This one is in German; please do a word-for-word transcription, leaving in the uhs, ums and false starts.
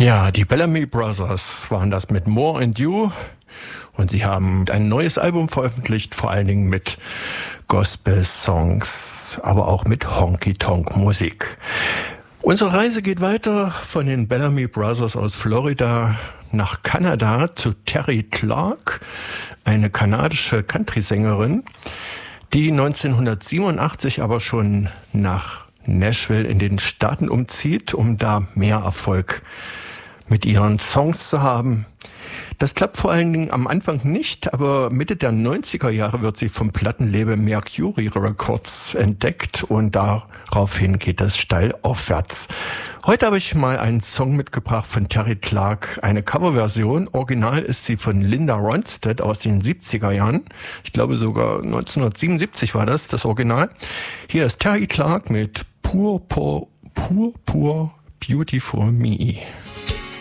Ja, die Bellamy Brothers waren das mit More and You und sie haben ein neues Album veröffentlicht, vor allen Dingen mit Gospel-Songs, aber auch mit Honky-Tonk-Musik. Unsere Reise geht weiter von den Bellamy Brothers aus Florida nach Kanada zu Terri Clark, eine kanadische Country-Sängerin, die neunzehnhundertsiebenundachtzig aber schon nach Nashville in den Staaten umzieht, um da mehr Erfolg mit ihren Songs zu haben. Das klappt vor allen Dingen am Anfang nicht, aber Mitte der neunziger Jahre wird sie vom Plattenlabel Mercury Records entdeckt und daraufhin geht es steil aufwärts. Heute habe ich mal einen Song mitgebracht von Terri Clark, eine Coverversion. Original ist sie von Linda Ronstadt aus den siebziger Jahren. Ich glaube sogar neunzehnhundertsiebenundsiebzig war das, das Original. Hier ist Terri Clark mit Pur, Pur, Pur, Pur, Beautiful Me.